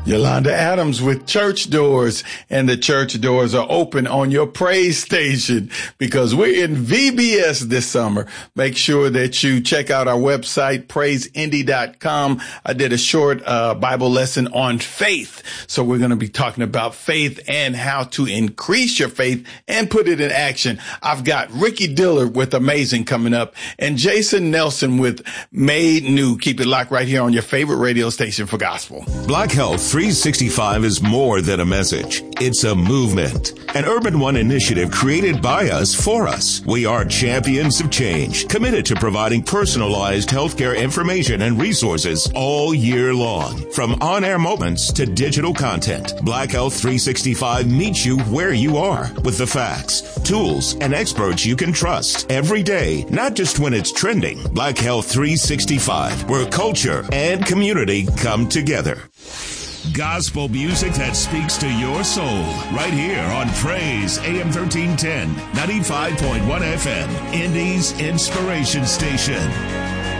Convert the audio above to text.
Yolanda Adams with Church Doors, and the church doors are open on your praise station because we're in VBS this summer. Make sure that you check out our website, praiseindy.com. I did a short Bible lesson on faith. So we're going to be talking about faith and how to increase your faith and put it in action. I've got Ricky Dillard with Amazing coming up and Jason Nelson with Made New. Keep it locked right here on your favorite radio station for gospel. Black Health 365 is more than a message. It's a movement. An Urban One initiative created by us for us. We are champions of change, committed to providing personalized healthcare information and resources all year long. From on-air moments to digital content, Black Health 365 meets you where you are with the facts, tools, and experts you can trust every day, not just when it's trending. Black Health 365, where culture and community come together. Gospel music that speaks to your soul. Right here on Praise AM 1310, 95.1 FM, Indy's Inspiration Station.